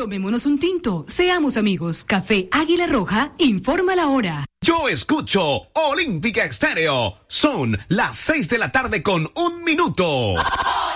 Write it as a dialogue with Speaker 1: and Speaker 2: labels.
Speaker 1: Tomémonos un tinto, seamos amigos. Café Águila Roja, informa la hora.
Speaker 2: Yo escucho Olímpica Estéreo. Son las 6 de la tarde con 1 minuto.